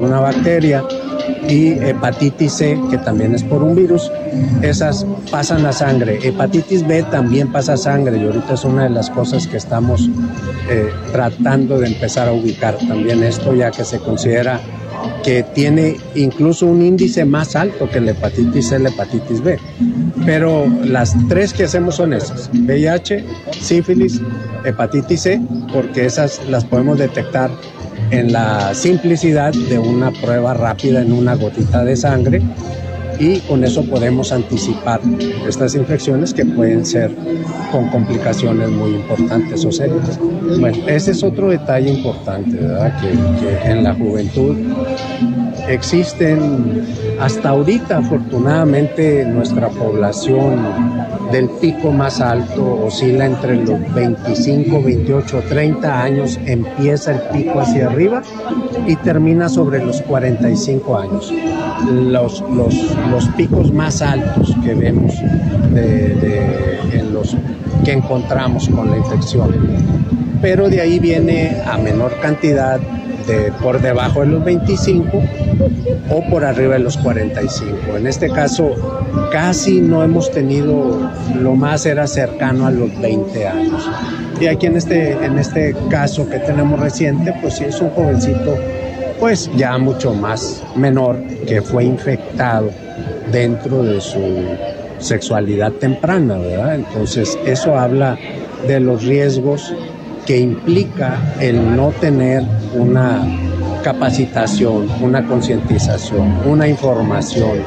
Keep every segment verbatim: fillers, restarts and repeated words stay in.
una bacteria, y hepatitis C, que también es por un virus. Esas pasan a sangre. Hepatitis B también pasa a sangre, y ahorita es una de las cosas que estamos eh, tratando de empezar a ubicar también esto, ya que se considera que tiene incluso un índice más alto que la hepatitis C, la hepatitis B. Pero las tres que hacemos son esas: V I H, sífilis, hepatitis C, porque esas las podemos detectar en la simplicidad de una prueba rápida en una gotita de sangre, y con eso podemos anticipar estas infecciones que pueden ser con complicaciones muy importantes o serias. Bueno, ese es otro detalle importante, ¿verdad? Que, que en la juventud existen, hasta ahorita afortunadamente nuestra población del pico más alto oscila entre los veinticinco, veintiocho, treinta años, empieza el pico hacia arriba y termina sobre los cuarenta y cinco años. Los, los, los picos más altos que vemos de, de, en los que encontramos con la infección. Pero de ahí viene a menor cantidad de por debajo de los veinticinco o por arriba de los cuarenta y cinco. En este caso casi no hemos tenido, lo más era cercano a los veinte años. Y aquí en este, en este caso que tenemos reciente, pues sí es un jovencito pues ya mucho más menor, que fue infectado dentro de su sexualidad temprana, ¿verdad? Entonces eso habla de los riesgos que implica el no tener una capacitación, una concientización, una información.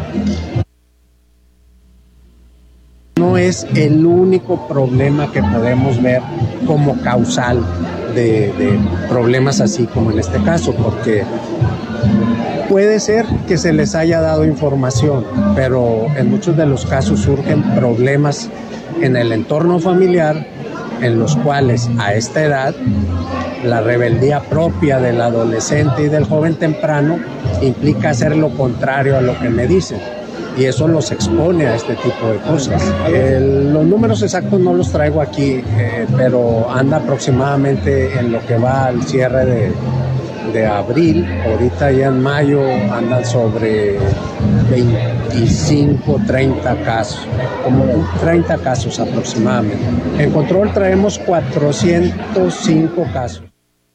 No es el único problema que podemos ver como causal de, de problemas así como en este caso, porque puede ser que se les haya dado información, pero en muchos de los casos surgen problemas en el entorno familiar, en los cuales a esta edad la rebeldía propia del adolescente y del joven temprano implica hacer lo contrario a lo que me dicen, y eso los expone a este tipo de cosas. El, los números exactos no los traigo aquí, eh, pero anda aproximadamente en lo que va al cierre de, de abril, ahorita ya en mayo andan sobre veinticinco, treinta casos, como treinta casos aproximadamente. En control traemos cuatrocientos cinco casos.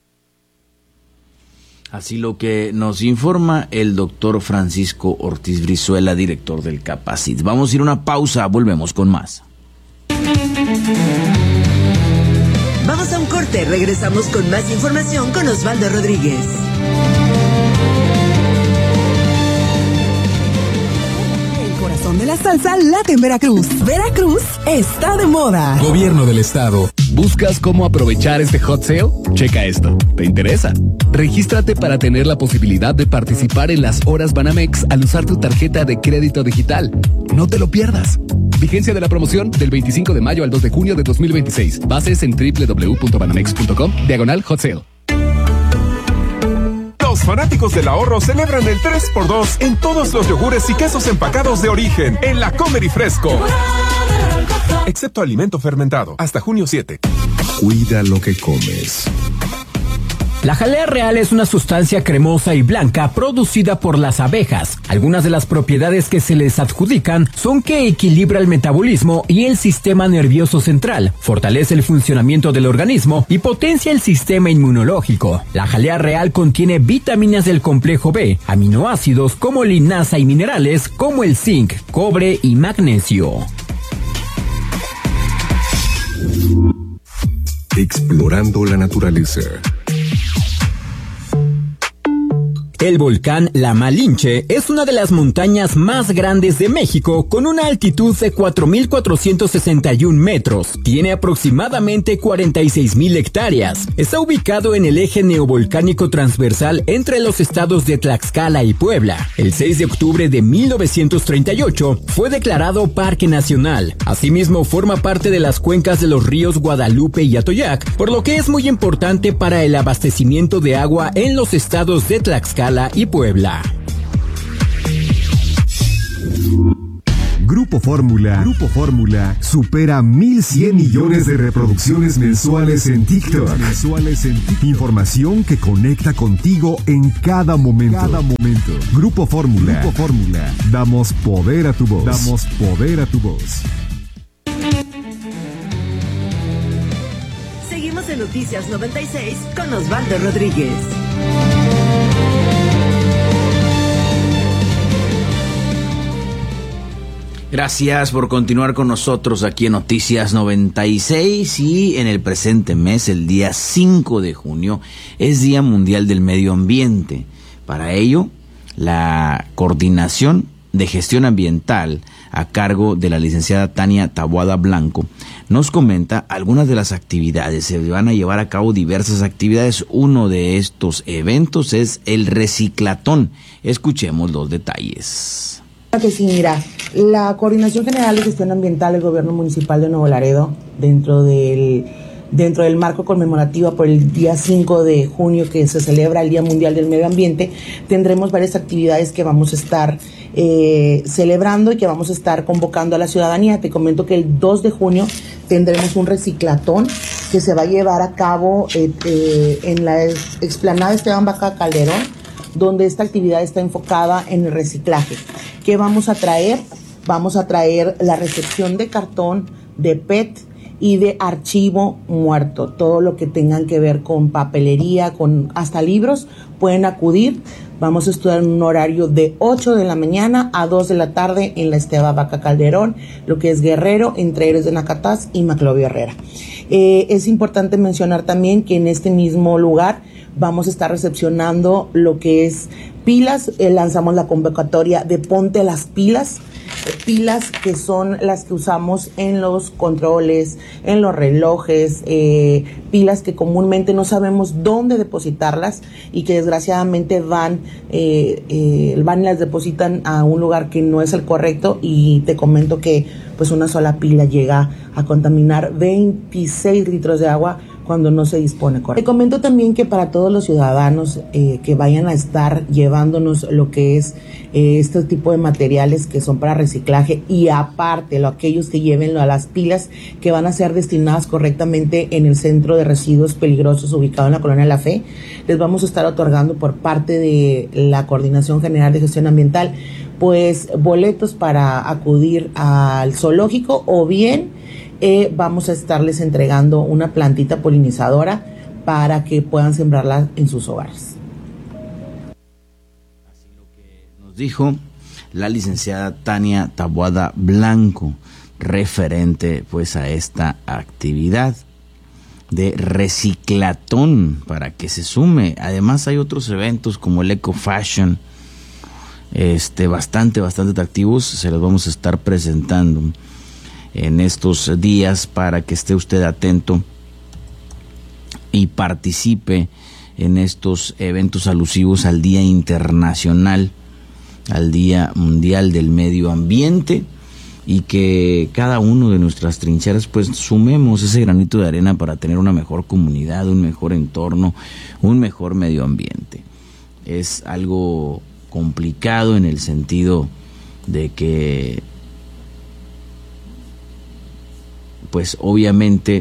Así lo que nos informa el doctor Francisco Ortiz Brizuela, director del Capacit. Vamos a ir a una pausa, volvemos con más. Vamos a un corte, regresamos con más información con Osvaldo Rodríguez. De la salsa late en Veracruz. Veracruz está de moda. Gobierno del estado. ¿Buscas cómo aprovechar este hot sale? Checa esto. ¿Te interesa? Regístrate para tener la posibilidad de participar en las horas Banamex al usar tu tarjeta de crédito digital. No te lo pierdas. Vigencia de la promoción del veinticinco de mayo al dos de junio de dos mil veintiséis. Bases en doble u doble u doble u punto banamex punto com, diagonal hot sale. Los fanáticos del ahorro celebran el tres por dos en todos los yogures y quesos empacados de origen en la Comer y Fresco. Excepto alimento fermentado, hasta junio siete. Cuida lo que comes. La jalea real es una sustancia cremosa y blanca producida por las abejas. Algunas de las propiedades que se les adjudican son que equilibra el metabolismo y el sistema nervioso central, fortalece el funcionamiento del organismo y potencia el sistema inmunológico. La jalea real contiene vitaminas del complejo B, aminoácidos como linaza y minerales como el zinc, cobre y magnesio. Explorando la naturaleza. El volcán La Malinche es una de las montañas más grandes de México, con una altitud de cuatro mil cuatrocientos sesenta y un metros. Tiene aproximadamente cuarenta y seis mil hectáreas. Está ubicado en el eje neovolcánico transversal entre los estados de Tlaxcala y Puebla. El seis de octubre de mil novecientos treinta y ocho fue declarado Parque Nacional. Asimismo, forma parte de las cuencas de los ríos Guadalupe y Atoyac, por lo que es muy importante para el abastecimiento de agua en los estados de Tlaxcala y Puebla. Grupo Fórmula. Grupo Fórmula supera mil cien millones de reproducciones mensuales en TikTok. Mensuales en TikTok. Información que conecta contigo en cada momento. Cada momento. Grupo Fórmula. Grupo Fórmula. Damos poder a tu voz. Damos poder a tu voz. Seguimos en Noticias noventa y seis con Osvaldo Rodríguez. Gracias por continuar con nosotros aquí en Noticias noventa y seis, y en el presente mes, el día cinco de junio, es Día Mundial del Medio Ambiente. Para ello, la Coordinación de Gestión Ambiental, a cargo de la licenciada Tania Taboada Blanco, nos comenta algunas de las actividades. Se van a llevar a cabo diversas actividades. Uno de estos eventos es el Reciclatón. Escuchemos los detalles. Que sí, mira, la Coordinación General de Gestión Ambiental del Gobierno Municipal de Nuevo Laredo, dentro del dentro del marco conmemorativo por el día cinco de junio, que se celebra el Día Mundial del Medio Ambiente, tendremos varias actividades que vamos a estar eh, celebrando y que vamos a estar convocando a la ciudadanía. Te comento que el dos de junio tendremos un reciclatón que se va a llevar a cabo eh, eh, en la explanada Esteban Vaca Calderón, donde esta actividad está enfocada en el reciclaje. ¿Qué vamos a traer? Vamos a traer la recepción de cartón, de P E T y de archivo muerto. Todo lo que tengan que ver con papelería, con hasta libros, pueden acudir. Vamos a estudiar en un horario de ocho de la mañana a dos de la tarde en la Esteban Vaca Calderón, lo que es Guerrero, entre Héroes de Nacatás y Maclovio Herrera. Eh, es importante mencionar también que en este mismo lugar vamos a estar recepcionando lo que es pilas. Eh, lanzamos la convocatoria de Ponte las Pilas, eh, pilas que son las que usamos en los controles, en los relojes, eh, pilas que comúnmente no sabemos dónde depositarlas y que desgraciadamente van, eh, eh, van y las depositan a un lugar que no es el correcto, y te comento que pues una sola pila llega a contaminar veintiséis litros de agua cuando no se dispone correcto. Te comento también que para todos los ciudadanos eh, que vayan a estar llevándonos lo que es eh, este tipo de materiales que son para reciclaje, y aparte lo, aquellos que lleven a las pilas que van a ser destinadas correctamente en el centro de residuos peligrosos ubicado en la Colonia La Fe, les vamos a estar otorgando por parte de la Coordinación General de Gestión Ambiental pues boletos para acudir al zoológico, o bien Eh, vamos a estarles entregando una plantita polinizadora para que puedan sembrarla en sus hogares. Así lo que nos dijo la licenciada Tania Taboada Blanco, referente pues a esta actividad de reciclatón, para que se sume. Además hay otros eventos como el Eco Fashion, este bastante, bastante atractivos. Se los vamos a estar presentando en estos días para que esté usted atento y participe en estos eventos alusivos al Día Internacional, al Día Mundial del Medio Ambiente, y que cada uno de nuestras trincheras pues sumemos ese granito de arena para tener una mejor comunidad, un mejor entorno, un mejor medio ambiente. Es algo complicado en el sentido de que pues obviamente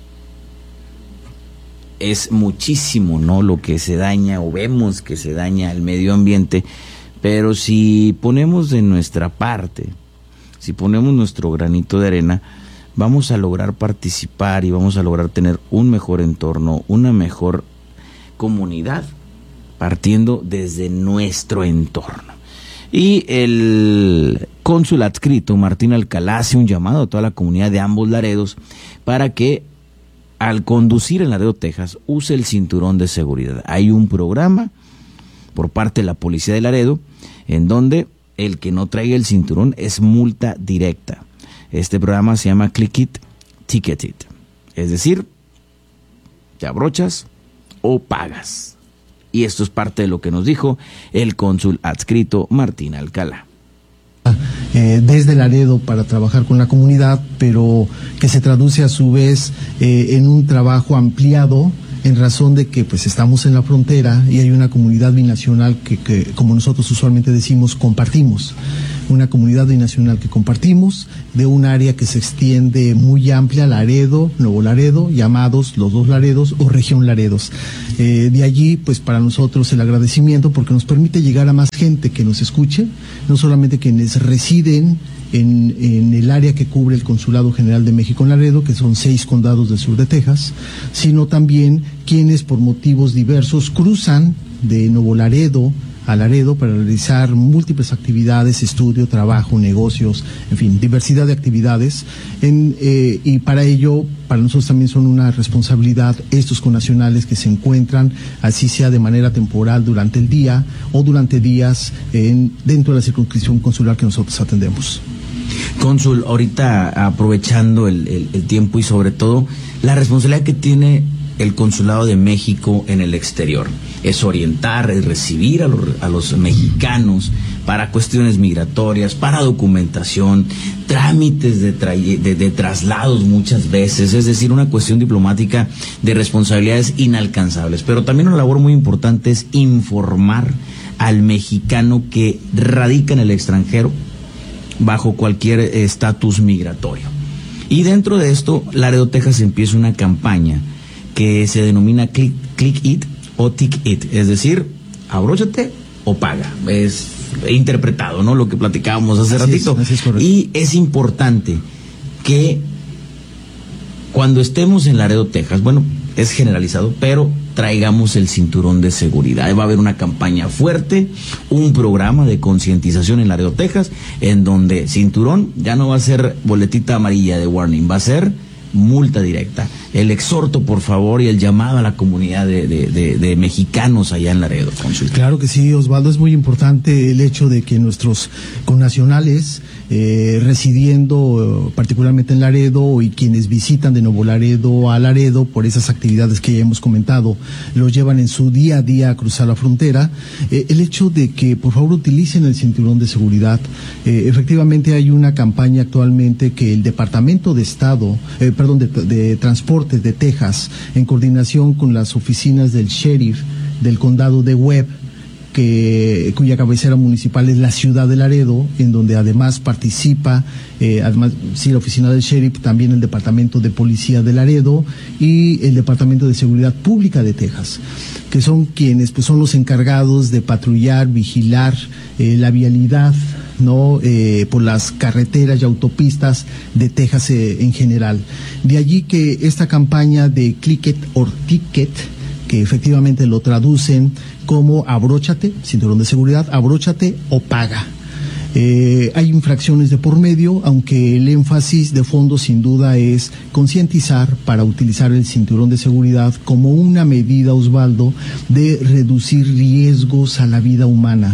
es muchísimo, ¿no?, lo que se daña o vemos que se daña al medio ambiente, pero si ponemos de nuestra parte, si ponemos nuestro granito de arena, vamos a lograr participar y vamos a lograr tener un mejor entorno, una mejor comunidad, partiendo desde nuestro entorno. Y el cónsul adscrito Martín Alcalá hace un llamado a toda la comunidad de ambos Laredos para que al conducir en Laredo, Texas, use el cinturón de seguridad. Hay un programa por parte de la Policía de Laredo en donde el que no traiga el cinturón es multa directa. Este programa se llama Click It, Ticket It. Es decir, te abrochas o pagas. Y esto es parte de lo que nos dijo el cónsul adscrito Martín Alcalá. Eh, desde Laredo para trabajar con la comunidad, pero que se traduce a su vez eh, en un trabajo ampliado en razón de que pues estamos en la frontera y hay una comunidad binacional que, que como nosotros usualmente decimos, compartimos. Una comunidad binacional que compartimos, de un área que se extiende muy amplia, Laredo, Nuevo Laredo, llamados los dos Laredos o región Laredos. Eh, de allí, pues para nosotros el agradecimiento porque nos permite llegar a más gente que nos escuche, no solamente quienes residen en, en el área que cubre el Consulado General de México en Laredo, que son seis condados del sur de Texas, sino también quienes por motivos diversos cruzan de Nuevo Laredo a Laredo para realizar múltiples actividades, estudio, trabajo, negocios, en fin, diversidad de actividades. En, eh, y para ello, para nosotros también son una responsabilidad estos connacionales que se encuentran, así sea de manera temporal durante el día o durante días en, dentro de la circunscripción consular que nosotros atendemos. Cónsul, ahorita aprovechando el, el, el tiempo y sobre todo la responsabilidad que tiene el Consulado de México en el exterior, es orientar, es recibir a los, a los mexicanos para cuestiones migratorias, para documentación, trámites de, tra de, de traslados muchas veces, es decir, una cuestión diplomática de responsabilidades inalcanzables, pero también una labor muy importante es informar al mexicano que radica en el extranjero bajo cualquier estatus migratorio. Y dentro de esto, Laredo, Texas empieza una campaña que se denomina Click, Click It o Tick It, es decir, abróchate o paga. Es interpretado, ¿no? Lo que platicábamos hace así ratito. Es, es y es importante que cuando estemos en Laredo, Texas, bueno, es generalizado, pero traigamos el cinturón de seguridad. Va a haber una campaña fuerte, un programa de concientización en Laredo, Texas, en donde cinturón ya no va a ser boletita amarilla de warning, va a ser multa directa. El exhorto, por favor, y el llamado a la comunidad de, de, de, de mexicanos allá en Laredo. Claro que sí, Osvaldo, es muy importante el hecho de que nuestros connacionales eh, residiendo eh, particularmente en Laredo y quienes visitan de Nuevo Laredo a Laredo por esas actividades que ya hemos comentado, los llevan en su día a día a cruzar la frontera, eh, el hecho de que por favor utilicen el cinturón de seguridad. Eh, efectivamente hay una campaña actualmente que el Departamento de Estado, eh, perdón, de, de Transporte de Texas, en coordinación con las oficinas del sheriff del condado de Webb, que, cuya cabecera municipal es la ciudad de Laredo, en donde además participa, eh, además, sí, la oficina del sheriff, también el Departamento de Policía de Laredo y el Departamento de Seguridad Pública de Texas, que son quienes pues son los encargados de patrullar, vigilar eh, la vialidad, no eh, por las carreteras y autopistas de Texas eh, en general. De allí que esta campaña de Click It or Ticket, que efectivamente lo traducen como abróchate, cinturón de seguridad, abróchate o paga. Eh, hay infracciones de por medio, aunque el énfasis de fondo sin duda es concientizar para utilizar el cinturón de seguridad como una medida, Osvaldo, de reducir riesgos a la vida humana.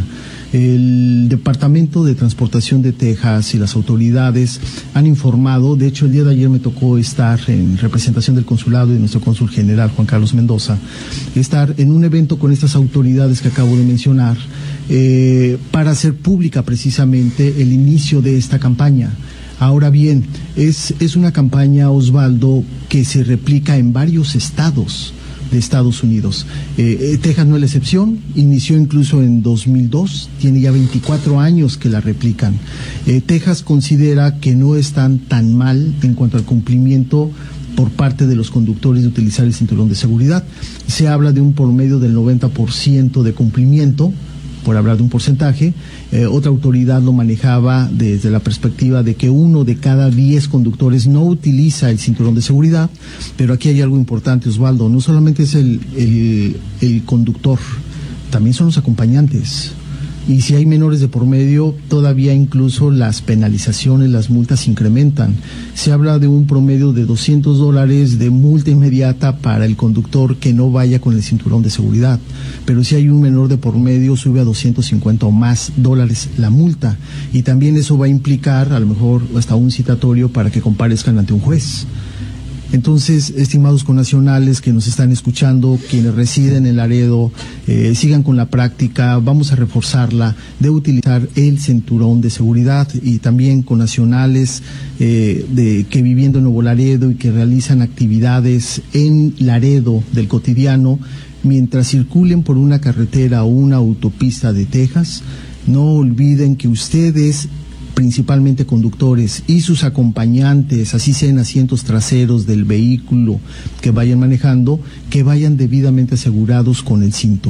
El Departamento de Transportación de Texas y las autoridades han informado, de hecho el día de ayer me tocó estar en representación del consulado y de nuestro cónsul general Juan Carlos Mendoza, estar en un evento con estas autoridades que acabo de mencionar, eh, para hacer pública precisamente el inicio de esta campaña. Ahora bien, es, es una campaña, Osvaldo, que se replica en varios estados de Estados Unidos. Eh, Texas no es la excepción, inició incluso en dos mil dos, tiene ya veinticuatro años que la replican. Eh, Texas considera que no están tan mal en cuanto al cumplimiento por parte de los conductores de utilizar el cinturón de seguridad. Se habla de un promedio del noventa por ciento de cumplimiento, por hablar de un porcentaje. Eh, otra autoridad lo manejaba desde la perspectiva de que uno de cada diez conductores no utiliza el cinturón de seguridad, pero aquí hay algo importante, Osvaldo, no solamente es el, el, el conductor, también son los acompañantes. Y si hay menores de por medio, todavía incluso las penalizaciones, las multas incrementan. Se habla de un promedio de doscientos dólares de multa inmediata para el conductor que no vaya con el cinturón de seguridad. Pero si hay un menor de por medio, sube a doscientos cincuenta o más dólares la multa. Y también eso va a implicar, a lo mejor, hasta un citatorio para que comparezcan ante un juez. Entonces, estimados connacionales que nos están escuchando, quienes residen en Laredo, eh, sigan con la práctica, vamos a reforzarla de utilizar el cinturón de seguridad, y también connacionales eh, de, que viviendo en Nuevo Laredo y que realizan actividades en Laredo del cotidiano, mientras circulen por una carretera o una autopista de Texas, no olviden que ustedes, principalmente conductores, y sus acompañantes, así sean asientos traseros del vehículo que vayan manejando, que vayan debidamente asegurados con el cinto.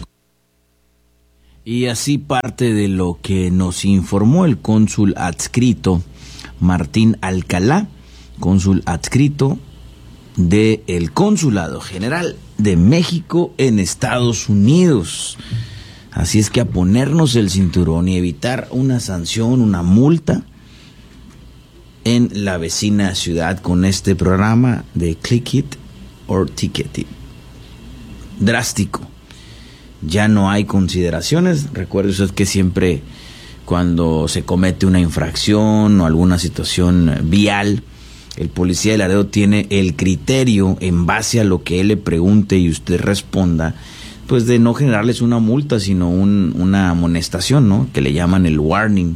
Y así parte de lo que nos informó el cónsul adscrito Martín Alcalá, cónsul adscrito del Consulado General de México en Estados Unidos. Así es que a ponernos el cinturón y evitar una sanción, una multa en la vecina ciudad con este programa de Click It or Ticket It. Drástico. Ya no hay consideraciones. Recuerde usted que siempre cuando se comete una infracción o alguna situación vial, el policía de Laredo tiene el criterio, en base a lo que él le pregunte y usted responda, pues de no generarles una multa, sino un, una amonestación, ¿no? Que le llaman el warning.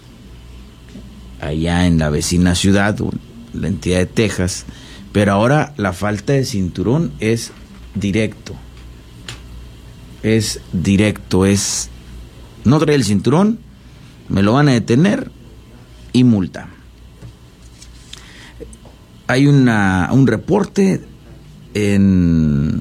Allá en la vecina ciudad, o la entidad de Texas. Pero ahora la falta de cinturón es directo. Es directo, es... No trae el cinturón, me lo van a detener y multa. Hay una, un reporte en...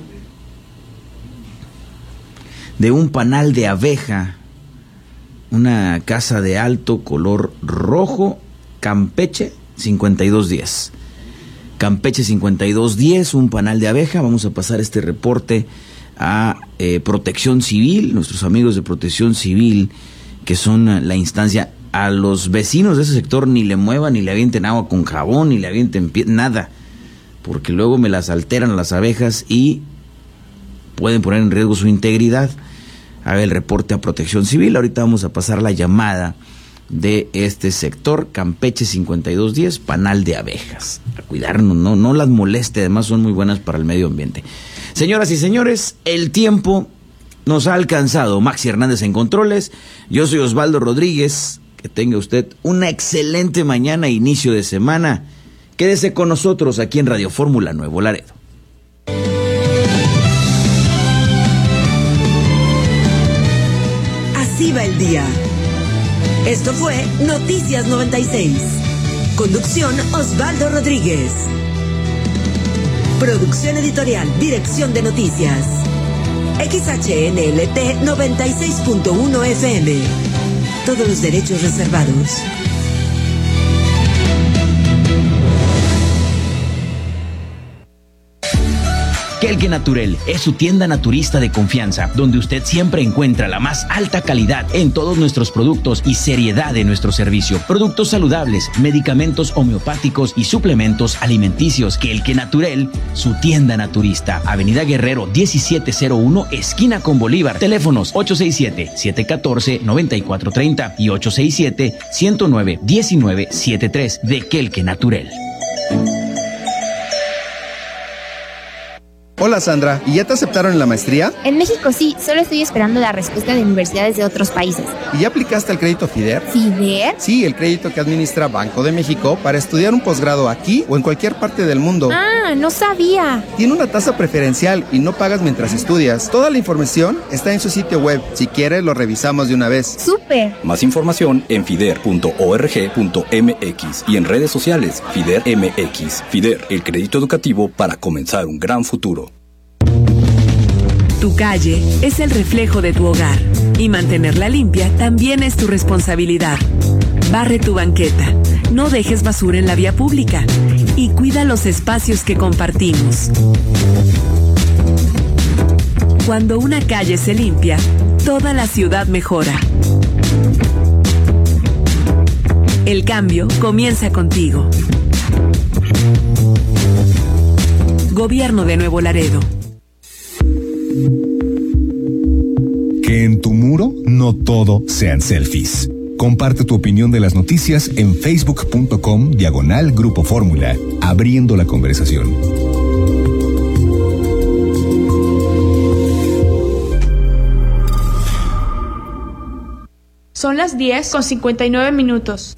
de un panal de abeja, una casa de alto color rojo, Campeche cincuenta y dos diez. Campeche cincuenta y dos diez, un panal de abeja. Vamos a pasar este reporte a eh, Protección Civil, nuestros amigos de Protección Civil, que son la instancia. A los vecinos de ese sector ni le muevan, ni le avienten agua con jabón, ni le avienten pie, nada, porque luego me las alteran las abejas y pueden poner en riesgo su integridad. Haga el reporte a Protección Civil. Ahorita vamos a pasar la llamada de este sector, Campeche cincuenta y dos diez, panal de abejas. A cuidarnos, no, no las moleste, además son muy buenas para el medio ambiente. Señoras y señores, el tiempo nos ha alcanzado. Maxi Hernández en controles, yo soy Osvaldo Rodríguez. Que tenga usted una excelente mañana, inicio de semana. Quédese con nosotros aquí en Radio Fórmula Nuevo Laredo. Así va el día. Esto fue Noticias noventa y seis. Conducción Osvaldo Rodríguez. Producción editorial, dirección de noticias. X H N L T noventa y seis punto uno F M. Todos los derechos reservados. Kelke Naturel es su tienda naturista de confianza, donde usted siempre encuentra la más alta calidad en todos nuestros productos y seriedad de nuestro servicio. Productos saludables, medicamentos homeopáticos y suplementos alimenticios. Kelke Naturel, su tienda naturista. Avenida Guerrero diecisiete cero uno, esquina con Bolívar. Teléfonos ocho seis siete, siete uno cuatro, nueve cuatro tres cero y ocho seis siete, uno cero nueve, uno nueve siete tres de Kelke Naturel. Hola Sandra, ¿y ya te aceptaron en la maestría? En México sí, solo estoy esperando la respuesta de universidades de otros países. ¿Y ya aplicaste al crédito FIDER? ¿FIDER? Sí, el crédito que administra Banco de México para estudiar un posgrado aquí o en cualquier parte del mundo. Ah, no sabía. Tiene una tasa preferencial y no pagas mientras estudias. Toda la información está en su sitio web. Si quieres, lo revisamos de una vez. ¡Súper! Más información en fider punto org punto m x y en redes sociales FIDER M X. FIDER, el crédito educativo para comenzar un gran futuro. Tu calle es el reflejo de tu hogar y mantenerla limpia también es tu responsabilidad. Barre tu banqueta, no dejes basura en la vía pública y cuida los espacios que compartimos. Cuando una calle se limpia, toda la ciudad mejora. El cambio comienza contigo. Gobierno de Nuevo Laredo. Que en tu muro no todo sean selfies. Comparte tu opinión de las noticias en facebook punto com diagonal Grupo Fórmula. abriendo la conversación. Son las diez con cincuenta y nueve minutos.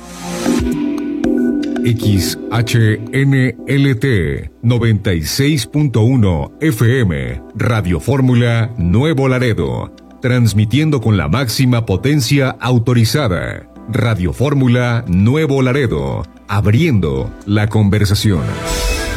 X H N L T noventa y seis punto uno F M, Radio Fórmula Nuevo Laredo, transmitiendo con la máxima potencia autorizada. Radio Fórmula Nuevo Laredo, abriendo la conversación.